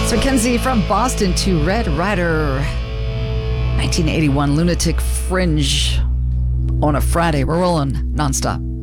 It's Mackenzie from Boston to Red Rider. 1981 Lunatic Fringe on a Friday. We're rolling nonstop.